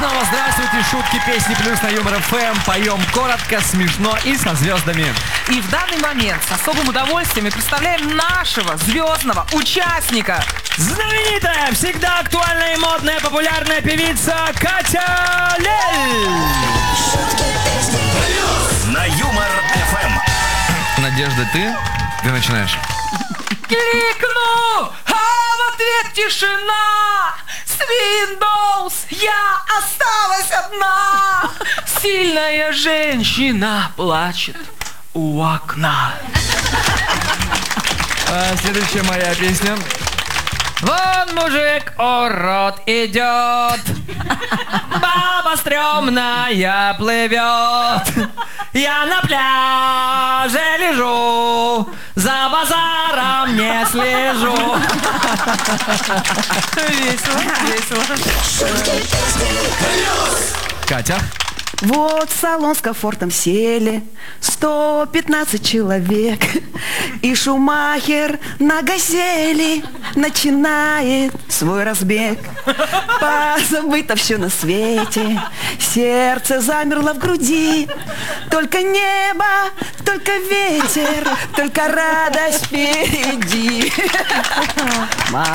снова здравствуйте. Шутки, песни, плюс на Юмор ФМ. Поем коротко, смешно и со звездами. И в данный момент с особым удовольствием мы представляем нашего звездного участника. Знаменитая, всегда актуальная и модная, популярная певица Катя Лель. На Юмор ФМ. Надежда, ты начинаешь. Кликну, а в ответ тишина. С Windows я осталась одна. Сильная женщина плачет у окна. Следующая моя песня. Вон мужик урод идет, баба стрёмная плывет. Я на пляже лежу, за базаром не слежу. Весело. Катя. Вот в салон с комфортом сели 115 человек, и Шумахер на газели начинает свой разбег. Позабыто все на свете, сердце замерло в груди. Только небо, только ветер, только радость впереди.